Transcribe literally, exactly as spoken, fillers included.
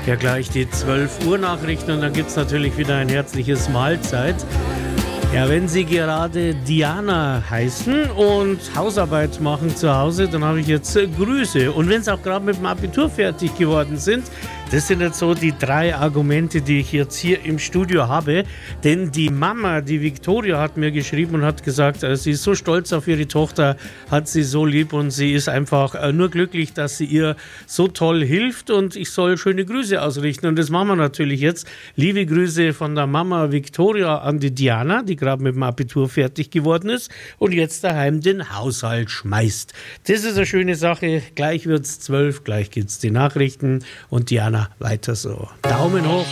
Ja, gleich die zwölf Uhr Nachrichten und dann gibt es natürlich wieder ein herzliches Mahlzeit. Ja, wenn Sie gerade Diana heißen und Hausarbeit machen zu Hause, dann habe ich jetzt äh, Grüße. Und wenn Sie auch gerade mit dem Abitur fertig geworden sind, das sind jetzt so die drei Argumente, die ich jetzt hier im Studio habe. Denn die Mama, die Victoria, hat mir geschrieben und hat gesagt, äh, sie ist so stolz auf ihre Tochter, hat sie so lieb und sie ist einfach äh, nur glücklich, dass sie ihr so toll hilft und ich soll schöne Grüße ausrichten. Und das machen wir natürlich jetzt. Liebe Grüße von der Mama Victoria an die Diana, die gerade mit dem Abitur fertig geworden ist und jetzt daheim den Haushalt schmeißt. Das ist eine schöne Sache. Gleich wird's zwölf, gleich gibt's die Nachrichten und Diana weiter so. Daumen hoch.